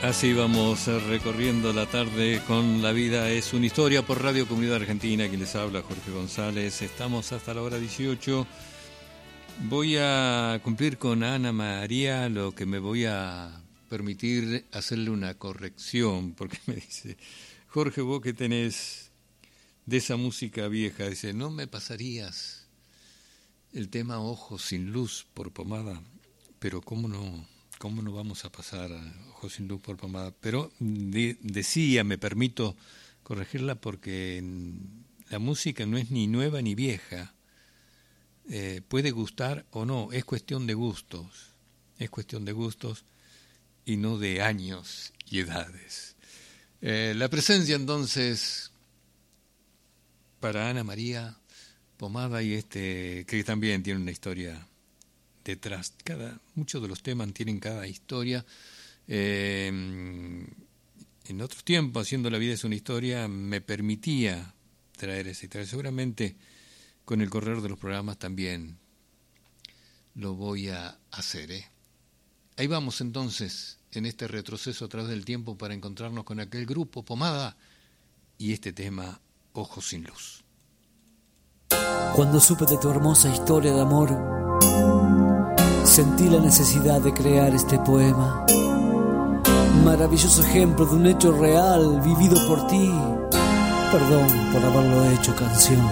Así vamos recorriendo la tarde con La Vida es una Historia por Radio Comunidad Argentina. Quien les habla, Jorge González. Estamos hasta la hora 18. Voy a cumplir con Ana María, lo que me voy a permitir hacerle una corrección, porque me dice, Jorge, vos que tenés de esa música vieja, dice, ¿no me pasarías el tema Ojos sin luz por Pomada? Pero ¿cómo no vamos a pasar Ojos sin luz por Pomada? Pero decía, me permito corregirla, porque la música no es ni nueva ni vieja. Puede gustar o no, es cuestión de gustos. Es cuestión de gustos y no de años y edades. La presencia entonces para Ana María Pomada y que también tiene una historia detrás. Muchos de los temas tienen cada historia. En otros tiempos, haciendo La Vida es una Historia, me permitía traer esa historia. Seguramente con el correr de los programas también lo voy a hacer. Ahí vamos entonces, en este retroceso a través del tiempo, para encontrarnos con aquel grupo Pomada y este tema Ojos sin luz. Cuando supe de tu hermosa historia de amor, sentí la necesidad de crear este poema. Maravilloso ejemplo de un hecho real vivido por ti. Perdón por haberlo hecho canción.